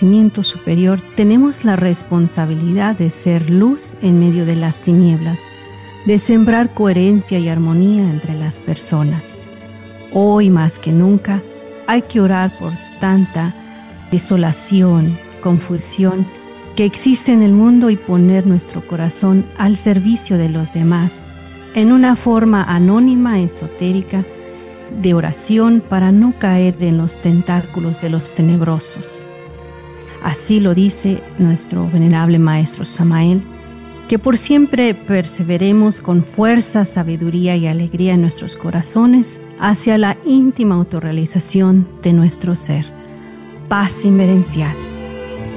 conocimiento superior, tenemos la responsabilidad de ser luz en medio de las tinieblas, de sembrar coherencia y armonía entre las personas. Hoy más que nunca hay que orar por tanta desolación, confusión que existe en el mundo y poner nuestro corazón al servicio de los demás, en una forma anónima, esotérica, de oración para no caer en los tentáculos de los tenebrosos. Así lo dice nuestro venerable Maestro Samael, que por siempre perseveremos con fuerza, sabiduría y alegría en nuestros corazones hacia la íntima autorrealización de nuestro ser. Paz inmerencial.